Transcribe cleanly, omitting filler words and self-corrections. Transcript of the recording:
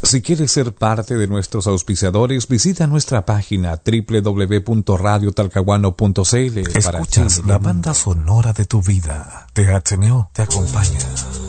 Si quieres ser parte de nuestros auspiciadores, visita nuestra página www.radiotalcahuano.cl. Escuchas la banda sonora de tu vida. THNO te acompaña.